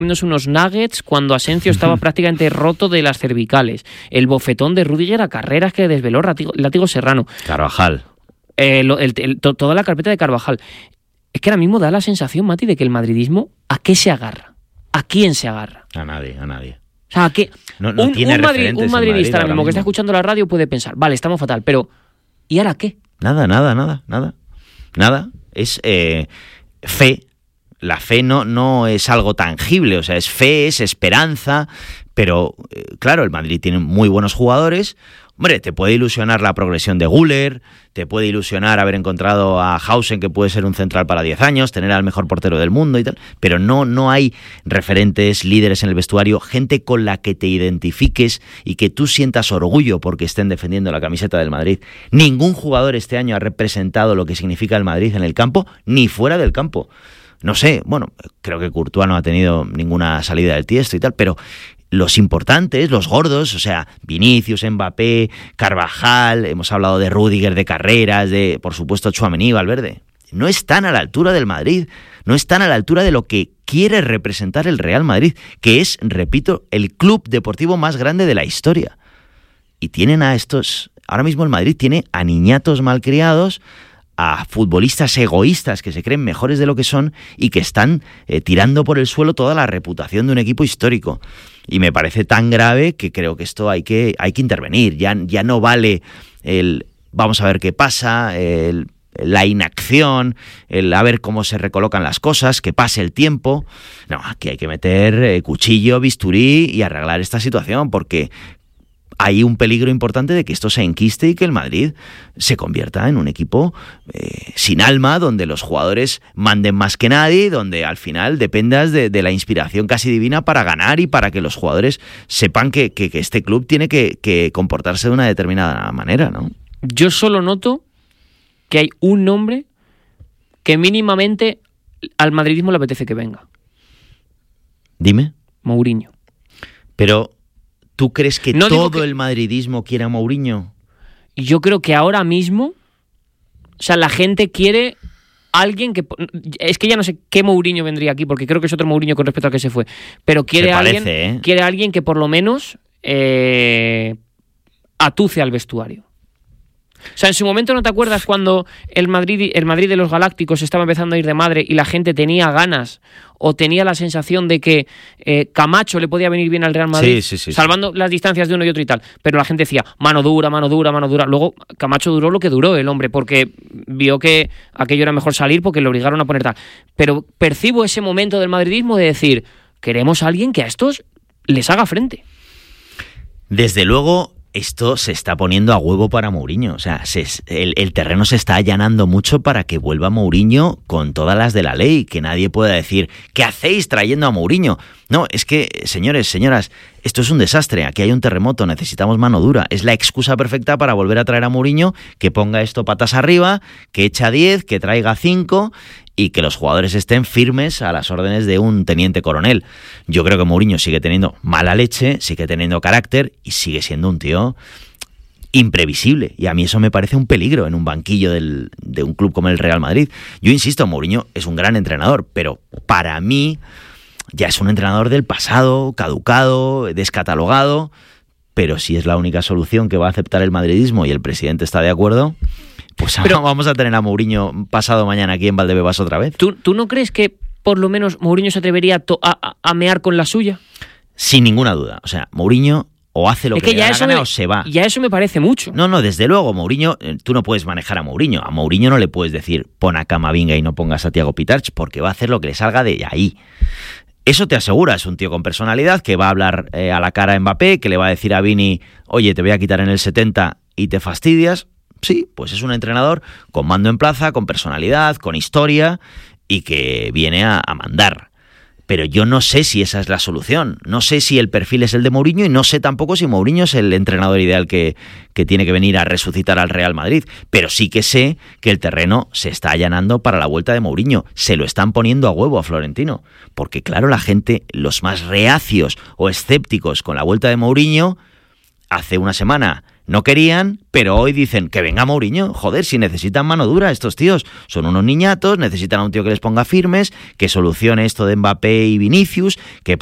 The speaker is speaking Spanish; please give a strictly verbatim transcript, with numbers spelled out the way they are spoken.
comiéndose unos nuggets cuando Asensio estaba prácticamente roto de las cervicales. El bofetón de Rüdiger a Carreras que desveló Látigo, Látigo Serrano. Carvajal. Eh, lo, el, el, to, toda la carpeta de Carvajal. Es que ahora mismo da la sensación, Mati, de que el madridismo, ¿a qué se agarra? ¿A quién se agarra? A nadie, a nadie. O sea, ¿a qué? No, no un, tiene un, Madrid, un madridista ahora mismo, mismo que está escuchando la radio puede pensar, vale, estamos fatal, pero ¿y ahora qué? Nada, nada, nada, nada. Nada. Es eh, fe. La fe no, no es algo tangible, o sea, es fe, es esperanza, pero eh, claro, el Madrid tiene muy buenos jugadores. Hombre, te puede ilusionar la progresión de Güler, te puede ilusionar haber encontrado a Hausen, que puede ser un central para diez años, tener al mejor portero del mundo y tal, pero no, no hay referentes, líderes en el vestuario, gente con la que te identifiques y que tú sientas orgullo porque estén defendiendo la camiseta del Madrid. Ningún jugador este año ha representado lo que significa el Madrid en el campo, ni fuera del campo. No sé, bueno, creo que Courtois no ha tenido ninguna salida del tiesto y tal, pero los importantes, los gordos, o sea, Vinicius, Mbappé, Carvajal, hemos hablado de Rüdiger, de Carreras, de, por supuesto, Tchouaméni, Valverde, no están a la altura del Madrid, no están a la altura de lo que quiere representar el Real Madrid, que es, repito, el club deportivo más grande de la historia. Y tienen a estos, ahora mismo el Madrid tiene a niñatos malcriados, a futbolistas egoístas que se creen mejores de lo que son y que están eh, tirando por el suelo toda la reputación de un equipo histórico. Y me parece tan grave que creo que esto hay que, hay que intervenir. Ya, ya no vale el vamos a ver qué pasa, el, la inacción, el a ver cómo se recolocan las cosas, que pase el tiempo. No, aquí hay que meter eh, cuchillo, bisturí y arreglar esta situación, porque hay un peligro importante de que esto se enquiste y que el Madrid se convierta en un equipo eh, sin alma, donde los jugadores manden más que nadie, donde al final dependas de, de la inspiración casi divina para ganar y para que los jugadores sepan que, que, que este club tiene que, que comportarse de una determinada manera, ¿no? Yo solo noto que hay un nombre que mínimamente al madridismo le apetece que venga. Dime. Mourinho. Pero ¿tú crees que no todo que... el madridismo quiere a Mourinho? Yo creo que ahora mismo, o sea, la gente quiere alguien que... Es que ya no sé qué Mourinho vendría aquí, porque creo que es otro Mourinho con respecto al que se fue. Pero quiere, parece, alguien, ¿eh? quiere alguien que por lo menos eh, atuce al vestuario. O sea, en su momento, ¿no te acuerdas cuando el Madrid, el Madrid de los Galácticos estaba empezando a ir de madre y la gente tenía ganas o tenía la sensación de que eh, Camacho le podía venir bien al Real Madrid, sí, sí, sí, salvando sí. las distancias de uno y otro y tal? Pero la gente decía, mano dura, mano dura, mano dura. Luego Camacho duró lo que duró el hombre, porque vio que aquello era mejor salir porque le obligaron a poner tal. Pero percibo ese momento del madridismo de decir, queremos a alguien que a estos les haga frente. Desde luego, esto se está poniendo a huevo para Mourinho. O sea, se, el, el terreno se está allanando mucho para que vuelva Mourinho con todas las de la ley, que nadie pueda decir, ¿qué hacéis trayendo a Mourinho? No, es que, señores, señoras, esto es un desastre, aquí hay un terremoto, necesitamos mano dura. Es la excusa perfecta para volver a traer a Mourinho, que ponga esto patas arriba, que echa diez, que traiga cinco y que los jugadores estén firmes a las órdenes de un teniente coronel. Yo creo que Mourinho sigue teniendo mala leche, sigue teniendo carácter y sigue siendo un tío imprevisible. Y a mí eso me parece un peligro en un banquillo del, de un club como el Real Madrid. Yo insisto, Mourinho es un gran entrenador, pero para mí ya es un entrenador del pasado, caducado, descatalogado, pero si es la única solución que va a aceptar el madridismo y el presidente está de acuerdo, pues pero vamos a tener a Mourinho pasado mañana aquí en Valdebebas otra vez. ¿Tú, ¿Tú no crees que por lo menos Mourinho se atrevería a, to- a, a, a mear con la suya? Sin ninguna duda. O sea, Mourinho o hace lo es que, que le ya da la gana me, o se va. Ya eso me parece mucho. No, no, desde luego, Mourinho, tú no puedes manejar a Mourinho. A Mourinho no le puedes decir, pon a Camavinga y no pongas a Thiago Pitarch, porque va a hacer lo que le salga de ahí. Eso te asegura, es un tío con personalidad que va a hablar eh, a la cara a Mbappé, que le va a decir a Vini, oye, te voy a quitar en el setenta y te fastidias. Sí, pues es un entrenador con mando en plaza, con personalidad, con historia y que viene a, a mandar. Pero yo no sé si esa es la solución. No sé si el perfil es el de Mourinho y no sé tampoco si Mourinho es el entrenador ideal que, que tiene que venir a resucitar al Real Madrid. Pero sí que sé que el terreno se está allanando para la vuelta de Mourinho. Se lo están poniendo a huevo a Florentino. Porque claro, la gente, los más reacios o escépticos con la vuelta de Mourinho, hace una semana no querían, pero hoy dicen que venga Mourinho. Joder, si necesitan mano dura estos tíos. Son unos niñatos, necesitan a un tío que les ponga firmes, que solucione esto de Mbappé y Vinicius, que